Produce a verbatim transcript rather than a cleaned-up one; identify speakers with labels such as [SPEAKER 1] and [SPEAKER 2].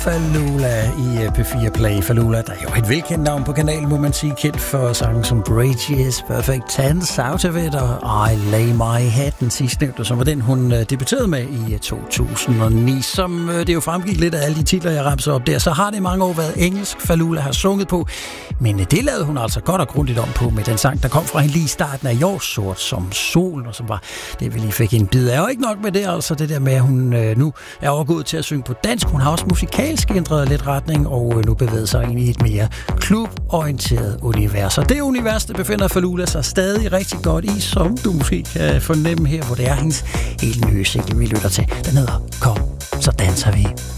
[SPEAKER 1] Falula i P fire Play. Falula, der er jo et velkendt navn på kanalen, må man sige, kendt for sangen som Bridges, Perfect Tense, Out of It og I Lay My Head, den sidstnævnte, som var den, hun debuterede med i to tusind og ni. Som det jo fremgik lidt af alle de titler, jeg ramser op der, så har det i mange år været engelsk, Falula har sunget på, men det lavede hun altså godt og grundigt om på med den sang, der kom fra hende lige i starten af i år, Sort som sol, og som var det, vi lige fik en bid af. Og ikke nok med det, altså det der med, at hun øh, nu er overgået til at synge på dansk. Hun har også musikalsk ændret lidt retning, og øh, nu bevæger sig ind i et mere kluborienteret univers. Og det univers, det befinder Falula sig stadig rigtig godt i, som du måske kan fornemme her, hvor det er hendes helt nye single, vi lytter til. Den hedder Kom, så danser vi.